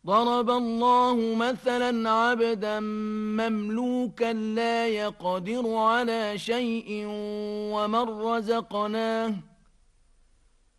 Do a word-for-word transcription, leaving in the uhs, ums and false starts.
ضرب الله مثلا عبدا مملوكا لا يقدر على شيء ومن رزقناه